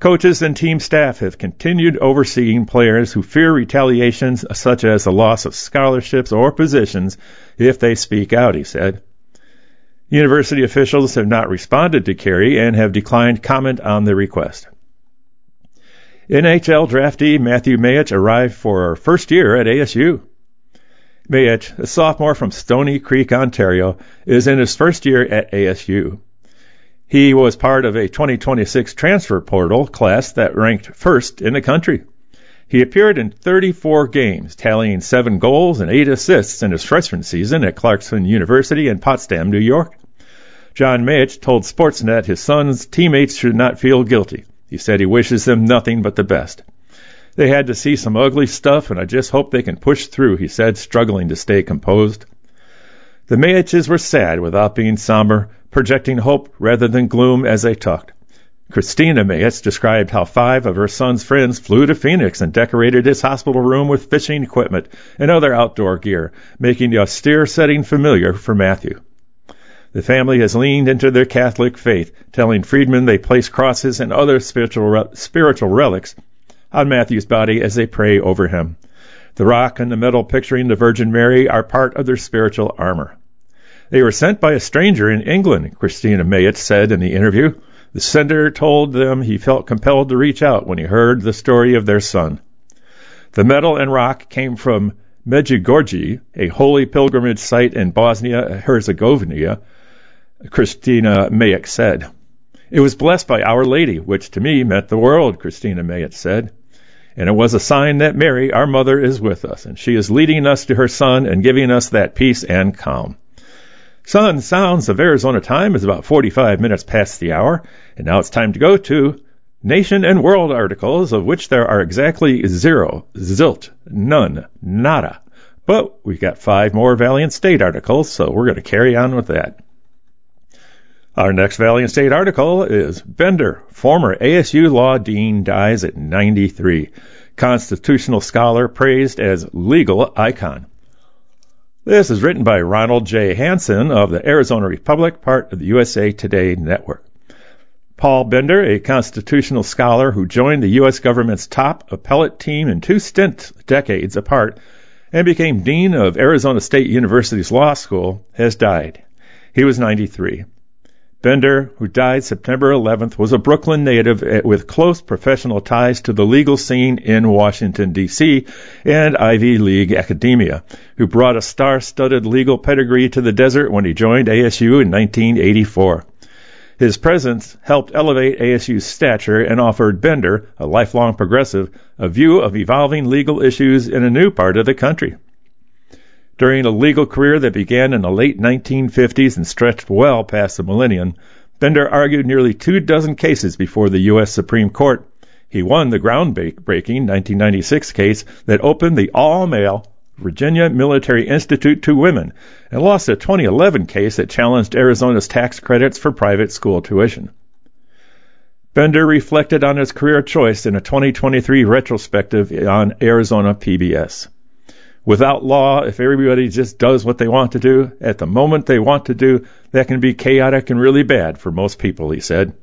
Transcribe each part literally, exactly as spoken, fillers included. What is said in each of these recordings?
Coaches and team staff have continued overseeing players who fear retaliations such as the loss of scholarships or positions if they speak out, he said. University officials have not responded to Carey and have declined comment on the request. N H L draftee Matthew Mayich arrived for her first year at A S U. Mayich, a sophomore from Stony Creek, Ontario, is in his first year at A S U. He was part of a twenty twenty-six transfer portal class that ranked first in the country. He appeared in thirty-four games, tallying seven goals and eight assists in his freshman season at Clarkson University in Potsdam, New York. John Mayich told Sportsnet his son's teammates should not feel guilty. He said he wishes them nothing but the best. They had to see some ugly stuff, and I just hope they can push through, he said, struggling to stay composed. The Mayiches were sad without being somber, projecting hope rather than gloom as they talked. Christina Mayich described how five of her son's friends flew to Phoenix and decorated his hospital room with fishing equipment and other outdoor gear, making the austere setting familiar for Matthew. The family has leaned into their Catholic faith, telling Friedman they place crosses and other spiritual re- spiritual relics on Matthew's body as they pray over him. The rock and the medal picturing the Virgin Mary are part of their spiritual armor. They were sent by a stranger in England, Christina Mayich said in the interview. The sender told them he felt compelled to reach out when he heard the story of their son. The medal and rock came from Medjugorje, a holy pilgrimage site in Bosnia-Herzegovina, Christina Mayich said. It was blessed by Our Lady, which to me meant the world, Christina Mayich said. And it was a sign that Mary, our mother, is with us, and she is leading us to her son and giving us that peace and calm. Sun Sounds of Arizona time is about forty-five minutes past the hour, and now it's time to go to Nation and World articles, of which there are exactly zero, zilch, none, nada. But we've got five more Valiant State articles, so we're going to carry on with that. Our next Valiant State article is Bender, former A S U law dean, dies at ninety-three. Constitutional scholar praised as legal icon. This is written by Ronald J. Hansen of the Arizona Republic, part of the U S A Today network. Paul Bender, a constitutional scholar who joined the U S government's top appellate team in two stints decades apart and became dean of Arizona State University's law school, has died. He was ninety-three. Bender, who died September eleventh, was a Brooklyn native with close professional ties to the legal scene in Washington, D C and Ivy League academia, who brought a star-studded legal pedigree to the desert when he joined A S U in nineteen eighty-four. His presence helped elevate A S U's stature and offered Bender, a lifelong progressive, a view of evolving legal issues in a new part of the country. During a legal career that began in the late nineteen fifties and stretched well past the millennium, Bender argued nearly two dozen cases before the U S Supreme Court. He won the groundbreaking nineteen ninety-six case that opened the all-male Virginia Military Institute to women and lost a twenty eleven case that challenged Arizona's tax credits for private school tuition. Bender reflected on his career choice in a twenty twenty-three retrospective on Arizona P B S. Without law, if everybody just does what they want to do at the moment they want to do, that can be chaotic and really bad for most people, he said.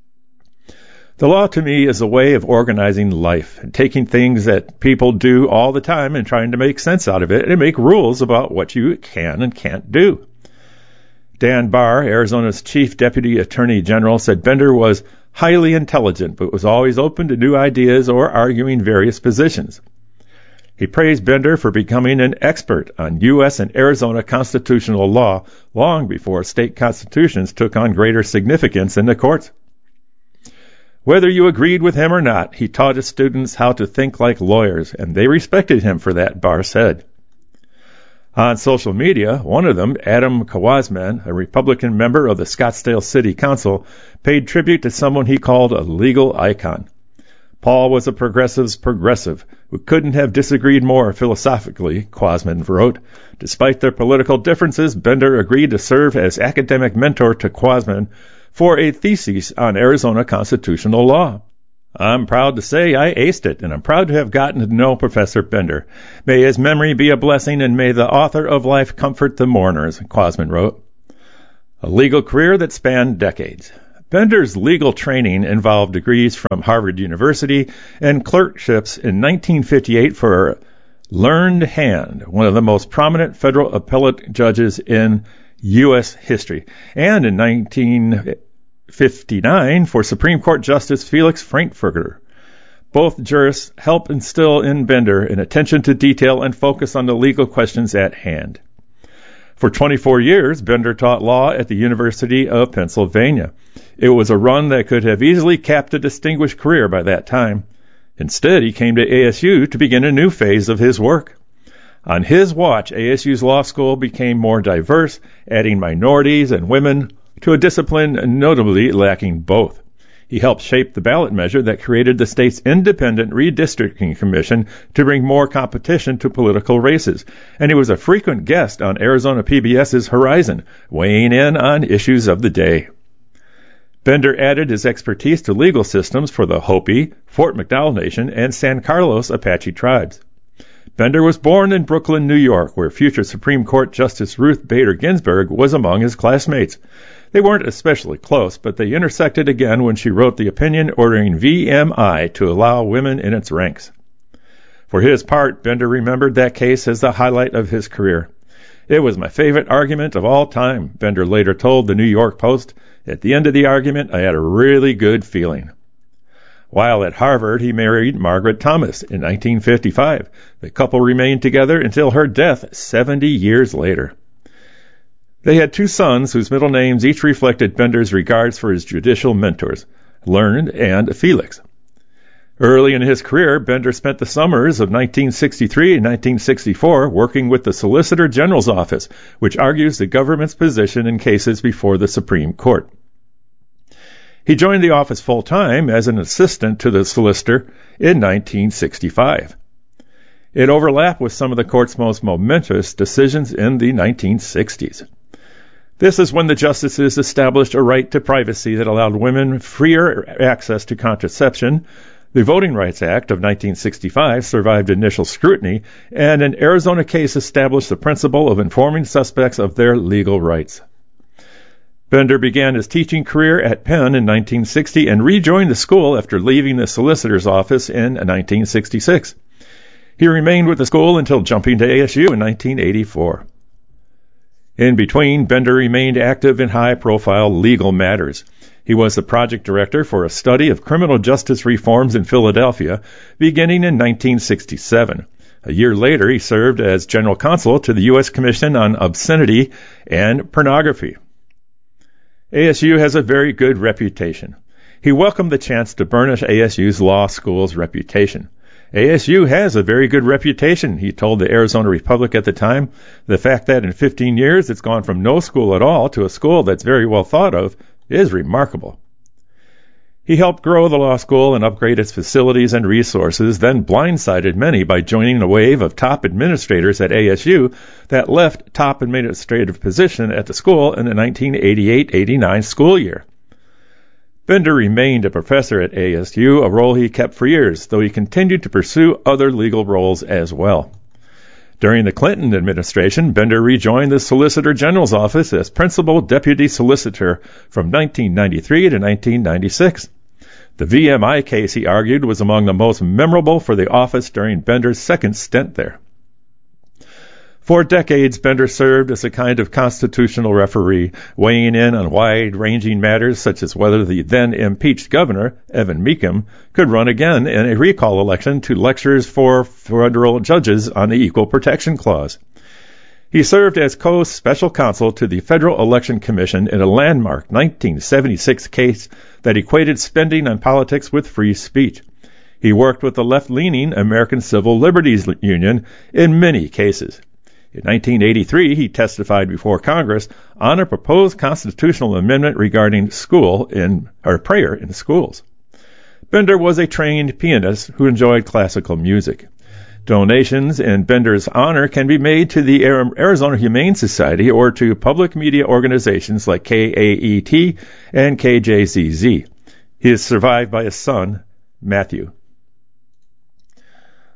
The law to me is a way of organizing life and taking things that people do all the time and trying to make sense out of it and make rules about what you can and can't do. Dan Barr, Arizona's Chief Deputy Attorney General, said Bender was highly intelligent but was always open to new ideas or arguing various positions. He praised Bender for becoming an expert on U S and Arizona constitutional law long before state constitutions took on greater significance in the courts. Whether you agreed with him or not, he taught his students how to think like lawyers, and they respected him for that, Barr said. On social media, one of them, Adam Kawasman, a Republican member of the Scottsdale City Council, paid tribute to someone he called a legal icon. Paul was a progressive's progressive who couldn't have disagreed more philosophically, Kwasman wrote. Despite their political differences, Bender agreed to serve as academic mentor to Kwasman for a thesis on Arizona constitutional law. I'm proud to say I aced it, and I'm proud to have gotten to know Professor Bender. May his memory be a blessing, and may the author of life comfort the mourners, Kwasman wrote. A legal career that spanned decades. Bender's legal training involved degrees from Harvard University and clerkships in nineteen fifty-eight for Learned Hand, one of the most prominent federal appellate judges in U S history, and in nineteen fifty-nine for Supreme Court Justice Felix Frankfurter. Both jurists help instill in Bender an attention to detail and focus on the legal questions at hand. For twenty-four years, Bender taught law at the University of Pennsylvania. It was a run that could have easily capped a distinguished career by that time. Instead, he came to A S U to begin a new phase of his work. On his watch, A S U's law school became more diverse, adding minorities and women to a discipline notably lacking both. He helped shape the ballot measure that created the state's independent redistricting commission to bring more competition to political races, and he was a frequent guest on Arizona P B S's Horizon, weighing in on issues of the day. Bender added his expertise to legal systems for the Hopi, Fort McDowell Nation, and San Carlos Apache tribes. Bender was born in Brooklyn, New York, where future Supreme Court Justice Ruth Bader Ginsburg was among his classmates. They weren't especially close, but they intersected again when she wrote the opinion ordering V M I to allow women in its ranks. For his part, Bender remembered that case as the highlight of his career. It was my favorite argument of all time, Bender later told the New York Post. At the end of the argument, I had a really good feeling. While at Harvard, he married Margaret Thomas in nineteen fifty-five. The couple remained together until her death seventy years later. They had two sons whose middle names each reflected Bender's regards for his judicial mentors, Learned and Felix. Early in his career, Bender spent the summers of nineteen sixty-three and nineteen sixty-four working with the Solicitor General's Office, which argues the government's position in cases before the Supreme Court. He joined the office full-time as an assistant to the solicitor in nineteen sixty-five. It overlapped with some of the court's most momentous decisions in the nineteen sixties. This is when the justices established a right to privacy that allowed women freer access to contraception. The Voting Rights Act of nineteen sixty-five survived initial scrutiny, and an Arizona case established the principle of informing suspects of their legal rights. Bender began his teaching career at Penn in nineteen sixty and rejoined the school after leaving the solicitor's office in nineteen sixty-six. He remained with the school until jumping to A S U in nineteen eighty-four. In between, Bender remained active in high-profile legal matters. He was the project director for a study of criminal justice reforms in Philadelphia, beginning in nineteen sixty-seven. A year later, he served as general counsel to the U S Commission on Obscenity and Pornography. A S U has a very good reputation. He welcomed the chance to burnish A S U's law school's reputation. A S U has a very good reputation, he told the Arizona Republic at the time. The fact that in fifteen years it's gone from no school at all to a school that's very well thought of is remarkable. He helped grow the law school and upgrade its facilities and resources, then blindsided many by joining a wave of top administrators at A S U that left top administrative position at the school in the nineteen eighty-eight eighty-nine school year. Bender remained a professor at A S U, a role he kept for years, though he continued to pursue other legal roles as well. During the Clinton administration, Bender rejoined the Solicitor General's office as Principal Deputy Solicitor from nineteen ninety-three to nineteen ninety-six. The V M I case, he argued, was among the most memorable for the office during Bender's second stint there. For decades, Bender served as a kind of constitutional referee, weighing in on wide-ranging matters such as whether the then-impeached governor, Evan Mecham, could run again in a recall election to lectures for federal judges on the Equal Protection Clause. He served as co-special counsel to the Federal Election Commission in a landmark nineteen seventy-six case that equated spending on politics with free speech. He worked with the left-leaning American Civil Liberties Union in many cases. In nineteen eighty-three, he testified before Congress on a proposed constitutional amendment regarding school in or prayer in schools. Bender was a trained pianist who enjoyed classical music. Donations in Bender's honor can be made to the Arizona Humane Society or to public media organizations like K A E T and K J Z Z. He is survived by his son, Matthew.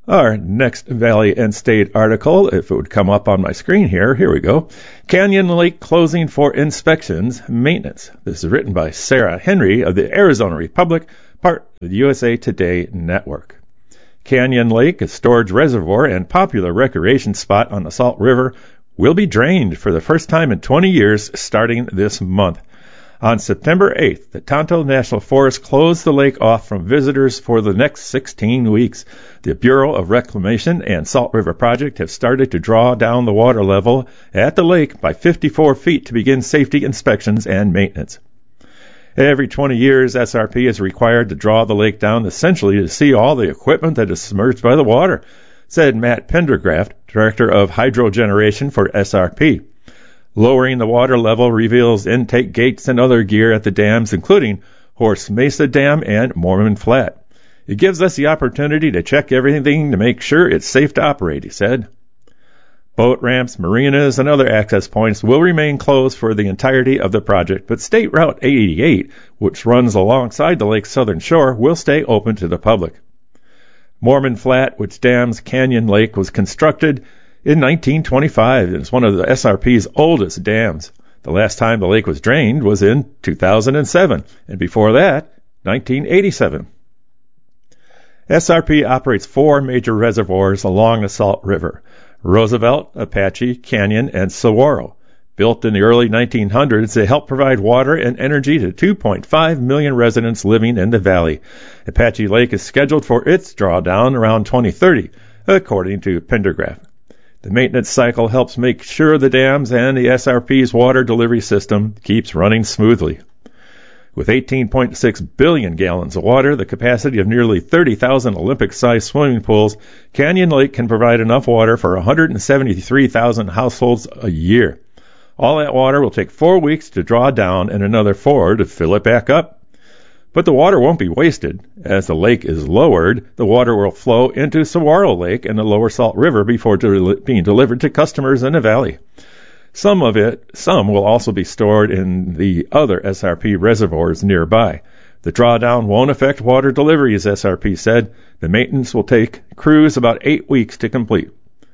Our next Valley and State article, if it would come up on my screen here, here we go. Canyon Lake closing for inspections, maintenance. This is written by Sarah Henry of the Arizona Republic, part of the U S A Today network. Canyon Lake, a storage reservoir and popular recreation spot on the Salt River, will be drained for the first time in twenty years starting this month. On September eighth, the Tonto National Forest closed the lake off from visitors for the next sixteen weeks. The Bureau of Reclamation and Salt River Project have started to draw down the water level at the lake by fifty-four feet to begin safety inspections and maintenance. Every twenty years, S R P is required to draw the lake down essentially to see all the equipment that is submerged by the water, said Matt Pendergraft, Director of Hydrogeneration for S R P. Lowering the water level reveals intake gates and other gear at the dams, including Horse Mesa Dam and Mormon Flat. It gives us the opportunity to check everything to make sure it's safe to operate, he said. Boat ramps, marinas, and other access points will remain closed for the entirety of the project, but State Route eight eighty-eight, which runs alongside the lake's southern shore, will stay open to the public. Mormon Flat, which dams Canyon Lake, was constructed in nineteen twenty-five. It's one of the S R P's oldest dams. The last time the lake was drained was in two thousand seven, and before that, nineteen eighty-seven. S R P operates four major reservoirs along the Salt River: Roosevelt, Apache, Canyon, and Saguaro. Built in the early nineteen hundreds, they help provide water and energy to two point five million residents living in the valley. Apache Lake is scheduled for its drawdown around twenty thirty, according to Pendergraft. The maintenance cycle helps make sure the dams and the S R P's water delivery system keeps running smoothly. With eighteen point six billion gallons of water, the capacity of nearly thirty thousand Olympic-sized swimming pools, Canyon Lake can provide enough water for one hundred seventy-three thousand households a year. All that water will take four weeks to draw down and another four to fill it back up. But the water won't be wasted. As the lake is lowered, the water will flow into Saguaro Lake and the lower Salt River before del- being delivered to customers in the valley. Some of it, some will also be stored in the other S R P reservoirs nearby. The drawdown won't affect water deliveries, S R P said. The maintenance will take crews about eight weeks to complete.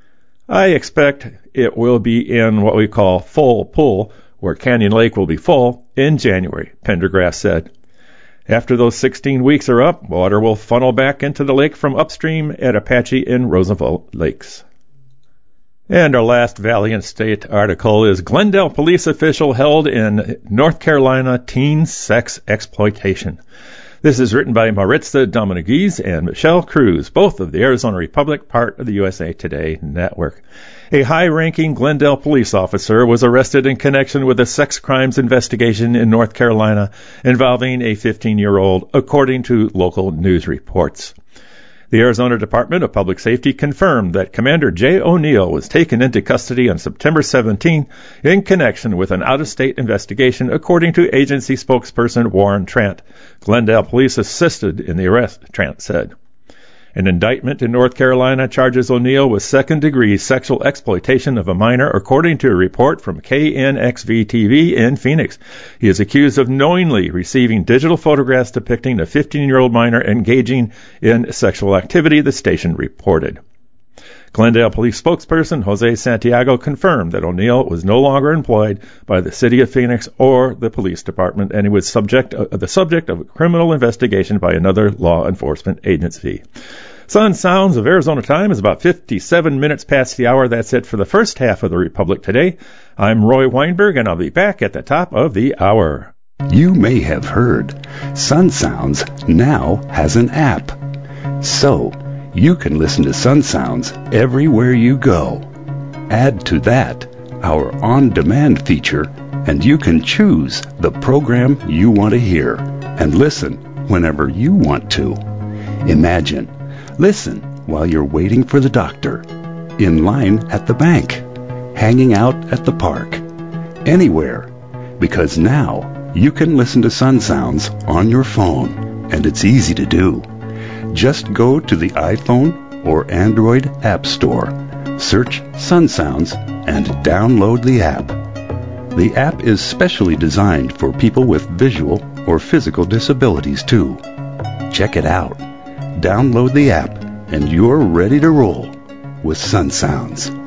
I expect it will be in what we call full pull, where Canyon Lake will be full in January, Pendergraft said. After those sixteen weeks are up, water will funnel back into the lake from upstream at Apache and Roosevelt Lakes. And our last Valley and State article is Glendale police official held in North Carolina teen sex exploitation. This is written by Maritza Dominguez and Michelle Cruz, both of the Arizona Republic, part of the U S A Today network. A high-ranking Glendale police officer was arrested in connection with a sex crimes investigation in North Carolina involving a fifteen-year-old, according to local news reports. The Arizona Department of Public Safety confirmed that Commander Jay O'Neill was taken into custody on September seventeenth in connection with an out-of-state investigation, according to agency spokesperson Warren Trant. Glendale police assisted in the arrest, Trant said. An indictment in North Carolina charges O'Neill with second-degree sexual exploitation of a minor, according to a report from K N X V T V in Phoenix. He is accused of knowingly receiving digital photographs depicting a fifteen-year-old minor engaging in sexual activity, the station reported. Glendale police spokesperson Jose Santiago confirmed that O'Neill was no longer employed by the city of Phoenix or the police department, and he was subject uh, the subject of a criminal investigation by another law enforcement agency. Sun Sounds of Arizona time is about fifty-seven minutes past the hour. That's it for the first half of the Republic Today. I'm Roy Weinberg, and I'll be back at the top of the hour. You may have heard Sun Sounds now has an app. So you can listen to Sun Sounds everywhere you go. Add to that our on-demand feature, and you can choose the program you want to hear and listen whenever you want to. Imagine, listen while you're waiting for the doctor, in line at the bank, hanging out at the park, anywhere, because now you can listen to Sun Sounds on your phone, and it's easy to do. Just go to the iPhone or Android App Store, search Sun Sounds, and download the app. The app is specially designed for people with visual or physical disabilities, too. Check it out. Download the app and you're ready to roll with Sun Sounds.